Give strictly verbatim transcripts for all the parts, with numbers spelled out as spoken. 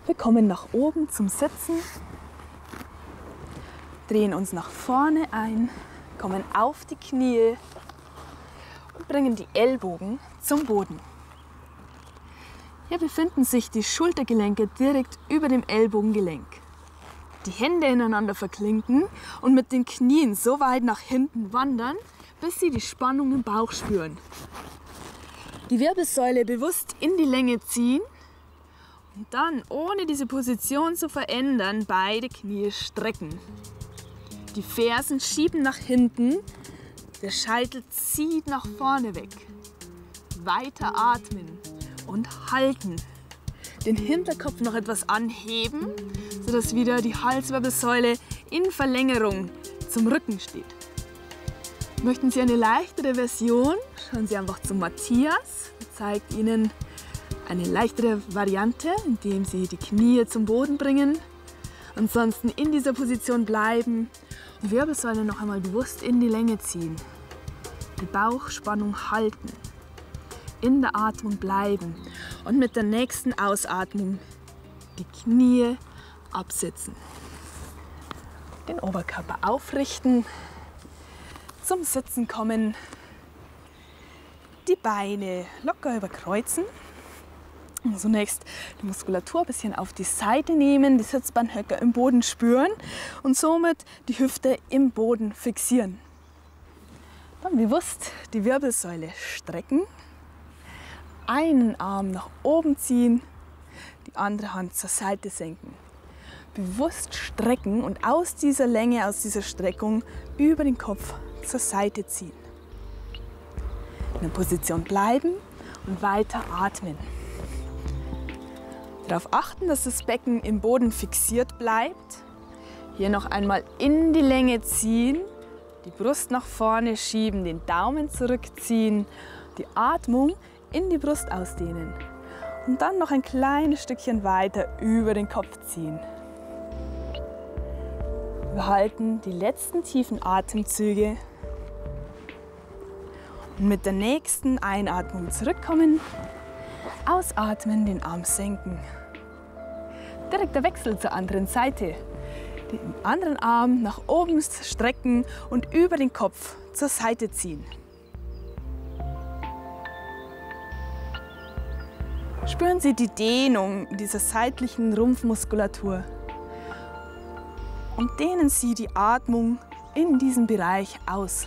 Wir kommen nach oben zum Sitzen, drehen uns nach vorne ein, kommen auf die Knie und bringen die Ellbogen zum Boden. Hier befinden sich die Schultergelenke direkt über dem Ellbogengelenk. Die Hände ineinander verklinken und mit den Knien so weit nach hinten wandern, bis Sie die Spannung im Bauch spüren. Die Wirbelsäule bewusst in die Länge ziehen und dann, ohne diese Position zu verändern, beide Knie strecken. Die Fersen schieben nach hinten, der Scheitel zieht nach vorne weg. Weiter atmen und halten. Den Hinterkopf noch etwas anheben, sodass wieder die Halswirbelsäule in Verlängerung zum Rücken steht. Möchten Sie eine leichtere Version, schauen Sie einfach zu Matthias. Er zeigt Ihnen eine leichtere Variante, indem Sie die Knie zum Boden bringen. Ansonsten in dieser Position bleiben, die Wirbelsäule noch einmal bewusst in die Länge ziehen. Die Bauchspannung halten. In der Atmung bleiben und mit der nächsten Ausatmung die Knie absitzen. Den Oberkörper aufrichten, zum Sitzen kommen, die Beine locker überkreuzen. Und zunächst die Muskulatur ein bisschen auf die Seite nehmen, die Sitzbeinhöcker im Boden spüren und somit die Hüfte im Boden fixieren. Dann bewusst die Wirbelsäule strecken. Einen Arm nach oben ziehen, die andere Hand zur Seite senken. Bewusst strecken und aus dieser Länge, aus dieser Streckung über den Kopf zur Seite ziehen. In der Position bleiben und weiter atmen. Darauf achten, dass das Becken im Boden fixiert bleibt. Hier noch einmal in die Länge ziehen, die Brust nach vorne schieben, den Daumen zurückziehen, die Atmung in die Brust ausdehnen und dann noch ein kleines Stückchen weiter über den Kopf ziehen. Wir halten die letzten tiefen Atemzüge und mit der nächsten Einatmung zurückkommen, ausatmen, den Arm senken. Direkter Wechsel zur anderen Seite. Den anderen Arm nach oben strecken und über den Kopf zur Seite ziehen. Spüren Sie die Dehnung dieser seitlichen Rumpfmuskulatur und dehnen Sie die Atmung in diesem Bereich aus.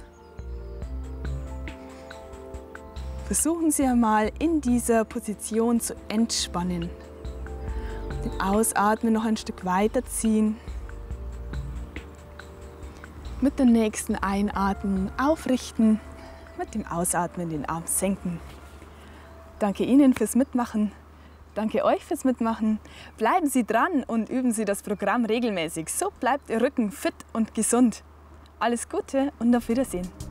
Versuchen Sie einmal in dieser Position zu entspannen. Den Ausatmen noch ein Stück weiterziehen. Mit der nächsten Einatmung aufrichten, mit dem Ausatmen den Arm senken. Danke Ihnen fürs Mitmachen. Danke euch fürs Mitmachen. Bleiben Sie dran und üben Sie das Programm regelmäßig. So bleibt Ihr Rücken fit und gesund. Alles Gute und auf Wiedersehen.